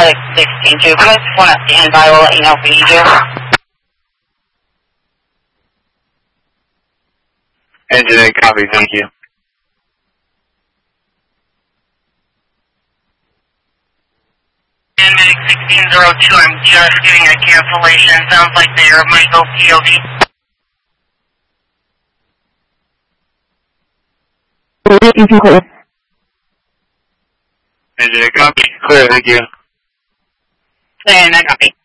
Medic 16-2. I just want to stand by. We'll let you know if we need you. Engine 8, copy, thank you. And Medic 1602, I'm just getting a cancellation. Sounds like they might go POV. Engine 8, copy, clear, thank you. And I copy.